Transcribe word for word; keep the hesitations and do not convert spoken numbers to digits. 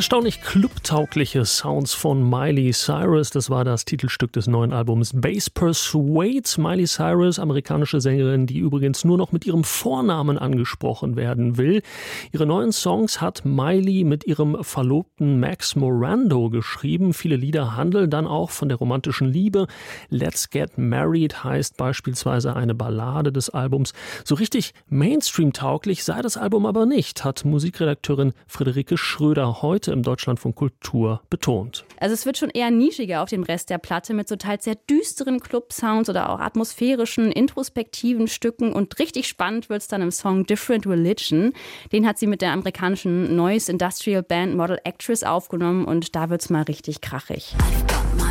Erstaunlich clubtaugliche Sounds von Miley Cyrus. Das war das Titelstück des neuen Albums Bass Persuade. Miley Cyrus, amerikanische Sängerin, die übrigens nur noch mit ihrem Vornamen angesprochen werden will. Ihre neuen Songs hat Miley mit ihrem Verlobten Max Morando geschrieben. Viele Lieder handeln dann auch von der romantischen Liebe. Let's Get Married heißt beispielsweise eine Ballade des Albums. So richtig Mainstream-tauglich sei das Album aber nicht, hat Musikredakteurin Friederike Schröder heute im Deutschlandfunk Kultur betont. Also es wird schon eher nischiger auf dem Rest der Platte mit so teils sehr düsteren Club-Sounds oder auch atmosphärischen, introspektiven Stücken, und richtig spannend wird es dann im Song Different Religion. Den hat sie mit der amerikanischen Noise Industrial Band Model Actress aufgenommen und da wird es mal richtig krachig.